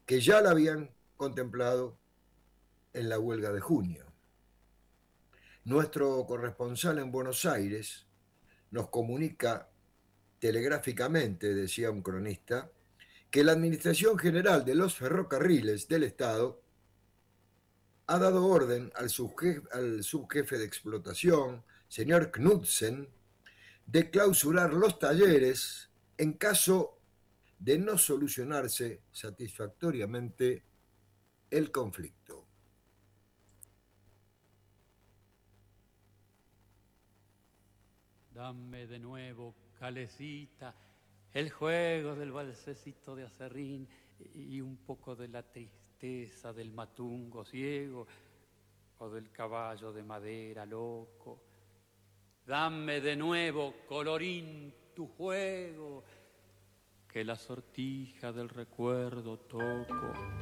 que ya la habían contemplado en la huelga de junio. Nuestro corresponsal en Buenos Aires nos comunica telegráficamente, decía un cronista, que la Administración General de los Ferrocarriles del Estado ha dado orden al subjefe de explotación, señor Knudsen, de clausurar los talleres en caso de no solucionarse satisfactoriamente el conflicto. Dame de nuevo, calecita, el juego del balsecito de acerrín y un poco de la tristeza del matungo ciego o del caballo de madera loco. Dame de nuevo, colorín, tu juego, que la sortija del recuerdo toco.